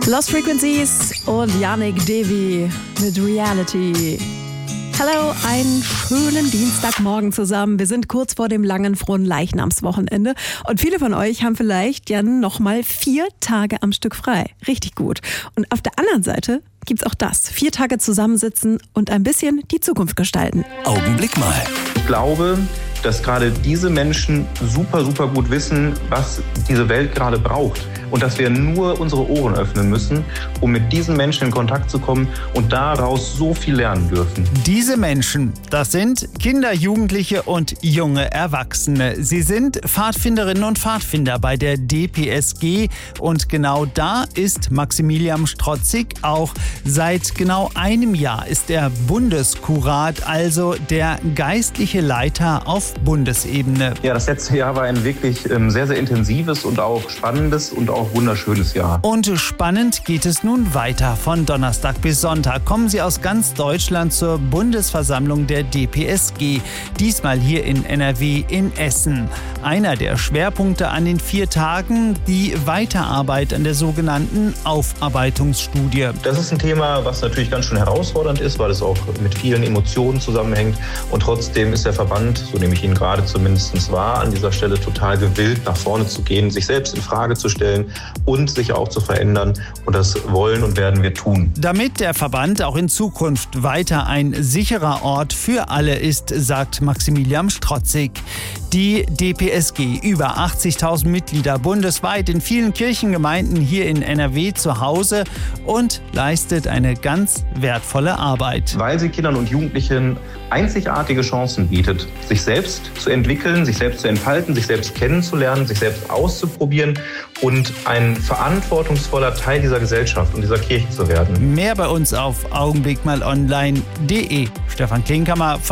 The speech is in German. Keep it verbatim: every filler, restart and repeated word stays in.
Lost Frequencies und Yannick Devi mit Reality. Hallo, einen schönen Dienstagmorgen zusammen. Wir sind kurz vor dem langen frohen Leichnamswochenende und viele von euch haben vielleicht ja noch mal vier Tage am Stück frei. Richtig gut. Und auf der anderen Seite gibt's auch das. Vier Tage zusammensitzen und ein bisschen die Zukunft gestalten. Augenblick mal. Ich glaube, dass gerade diese Menschen super, super gut wissen, was diese Welt gerade braucht. Und dass wir nur unsere Ohren öffnen müssen, um mit diesen Menschen in Kontakt zu kommen und daraus so viel lernen dürfen. Diese Menschen, das sind Kinder, Jugendliche und junge Erwachsene. Sie sind Pfadfinderinnen und Pfadfinder bei der D P S G. Und genau da ist Maximilian Strotzig auch. Seit genau einem Jahr ist er Bundeskurat, also der geistliche Leiter auf Bundesebene. Ja, das letzte Jahr war ein wirklich ähm, sehr, sehr intensives und auch spannendes und auch wunderschönes Jahr. Und spannend geht es nun weiter. Von Donnerstag bis Sonntag kommen sie aus ganz Deutschland zur Bundesversammlung der D P S G. Diesmal hier in N R W in Essen. Einer der Schwerpunkte an den vier Tagen, die Weiterarbeit an der sogenannten Aufarbeitungsstudie. Das ist ein Thema, was natürlich ganz schön herausfordernd ist, weil es auch mit vielen Emotionen zusammenhängt. Und trotzdem ist der Verband, so nehme ich ihn gerade zumindest wahr, an dieser Stelle total gewillt, nach vorne zu gehen, sich selbst in Frage zu stellen und sich auch zu verändern. Und das wollen und werden wir tun. Damit der Verband auch in Zukunft weiter ein sicherer Ort für alle ist, sagt Maximilian Strotzig. Die D P S G, über achtzigtausend Mitglieder bundesweit in vielen Kirchengemeinden hier in N R W zu Hause und leistet eine ganz wertvolle Arbeit. Weil sie Kindern und Jugendlichen einzigartige Chancen bietet, sich selbst zu entwickeln, sich selbst zu entfalten, sich selbst kennenzulernen, sich selbst auszuprobieren und ein verantwortungsvoller Teil dieser Gesellschaft und dieser Kirche zu werden. Mehr bei uns auf augenblickmalonline punkt de. Stefan Klinkhammer.